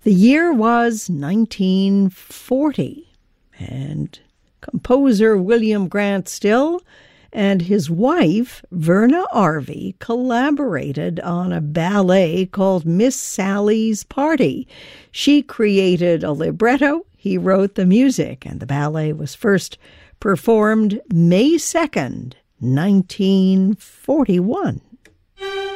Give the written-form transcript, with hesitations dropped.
The year was 1940, and composer William Grant Still and his wife, Verna Arvey, collaborated on a ballet called Miss Sally's Party. She created a libretto, he wrote the music, and the ballet was first performed May 2nd, 1941.